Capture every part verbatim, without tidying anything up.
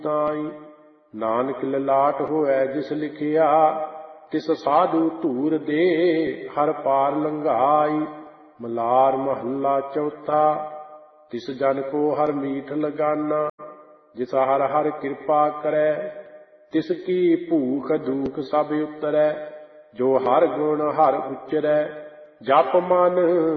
ताई। नानक ललाट होए जिस लिखिया, तिस साधु धूर दे हर पार लंघाई। मलार महला चौथा। तिस जन को हर मीठ लगाना, जिस हर हर कृपा करे। तिसकी भूख दुख सब उतरै, जो हर गुण हर उचरै। जप मन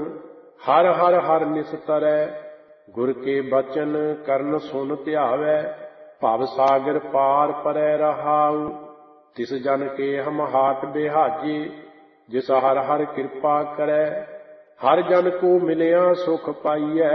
हर हर हर निस्तरै, गुर के बचन करन सुन ध्यावै। भव सागर पार परै रहाउ, तिस जन के हम हाट बिहाजे। जिस हर हर कृपा करै, हर जन को मिलिया सुख पाइयै।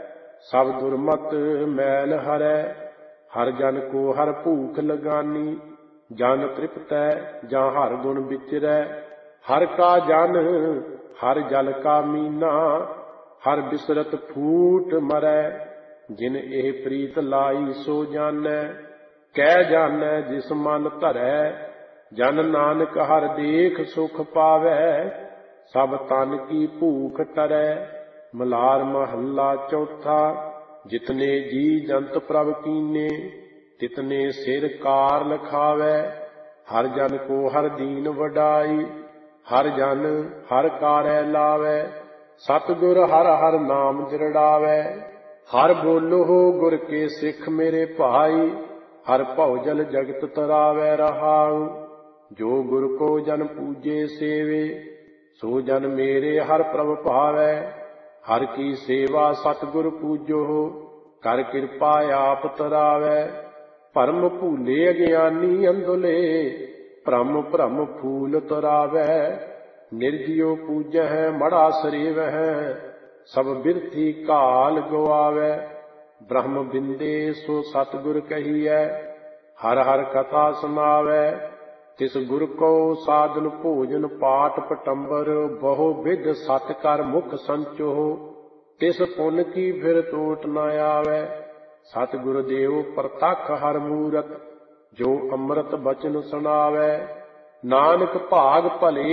सब दुर्मत मैल हरै, हर जन को हर भूख लगानी। जन तृप्तै जां हर गुण विचरै, हर का जन हर जल का मीना। हर बिसरत फूट मरै, जिन एह प्रीत लाई सो जानै। कै जानै जिस मन धरै, जन नानक हर देख सुख पावै। सब तन की भूख टरै। मलार महला चौथा। जितने जी जंत प्रभ कीने, तितने सिर कार लखावै। हर जन को हर दीन वडाई, हर जन हर कारै लावै। सतगुर हर हर नाम दृढ़ावै, हर बोलो हो गुर के सिख मेरे भाई। हर भवजल जगत तरावै रहाउ, जो गुर को जन पूजे सेवे। सो जन मेरे हर प्रभ भावै। हर की सेवा सतगुर पूजो, कर कृपा आप तरावै। भरम भूले अज्ञानी अंधुले, भ्रम भ्रम फूल तरावै। निर्जियो पूजह मड़ा सरेवह, सब बिरथी काल गवावै। ब्रह्म बिंदे सो सतगुर कहियै, हर हर कथा सुनावै। तिस गुर को साधन भोजन पाठ पटंबर, बहु विध सत कर मुख संचो। तिस पुन की फिर टोट न आवै। सतगुर देव प्रतख हर मूरत, जो अमृत बचन सुनावै। नानक भाग भले